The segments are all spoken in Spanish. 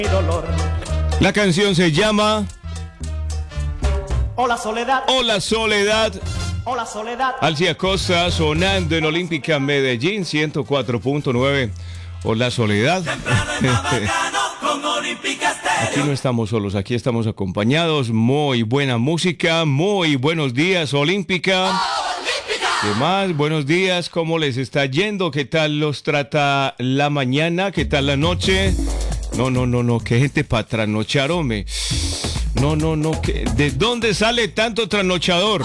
La canción se llama Hola Soledad, Hola Soledad. hola Soledad. Alcia Costa sonando en Olímpica Medellín 104.9. Hola Soledad. Aquí no estamos solos, aquí estamos acompañados. Muy buena música, muy buenos días Olímpica. ¿Qué más? Buenos días, ¿cómo les está yendo? ¿Qué tal los trata la mañana? ¿Qué tal la noche? No, qué gente para trasnochar, hombre. No, ¿de dónde sale tanto trasnochador?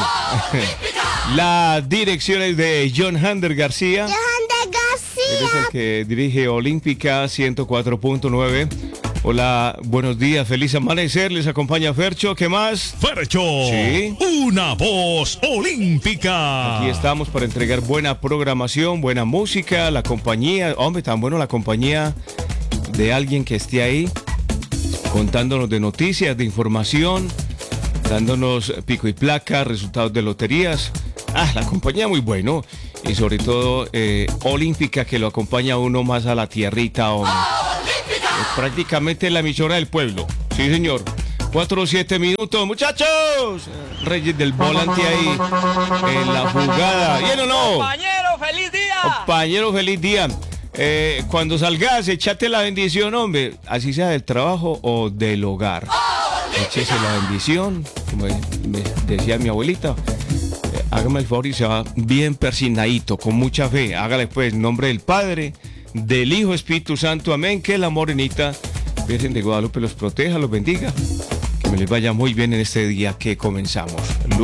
La dirección es de John Hander García. Él es el que dirige Olímpica 104.9. Hola, buenos días, feliz amanecer, les acompaña Fercho, ¿qué más? Fercho, ¿Sí? Una voz olímpica. Aquí estamos para entregar buena programación, buena música, la compañía, hombre, tan bueno la compañía de alguien que esté ahí, contándonos de noticias, de información, dándonos pico y placa, resultados de loterías. La compañía muy bueno, y sobre todo Olímpica, que lo acompaña a uno más a la tierrita, hombre. Es prácticamente la emisora del pueblo. Sí, señor. 4 o 7 minutos, muchachos. Reyes del volante ahí en la jugada. ¿Bien o no? Compañero, feliz día. Compañero, feliz día. Cuando salgas, échate la bendición, hombre. Así sea del trabajo o del hogar. Échese la bendición, como me decía mi abuelita. Hágame el favor y se va bien persinadito, con mucha fe. Hágale pues en nombre del Padre, del Hijo, Espíritu Santo, amén. Que la morenita Virgen de Guadalupe los proteja, los bendiga. Que me les vaya muy bien en este día que comenzamos.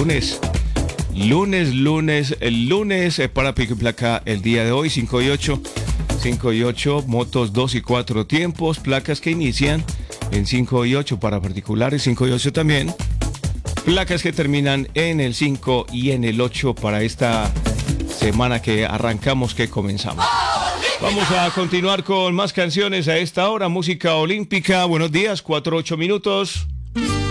El lunes para pico y placa el día de hoy, 5 y 8, motos 2 y 4 tiempos, placas que inician en 5 y 8 para particulares, 5 y 8 también. Placas que terminan en el 5 y en el 8 para esta semana que arrancamos, que comenzamos. Vamos a continuar con más canciones a esta hora, música olímpica. Buenos días, 4-8 minutos.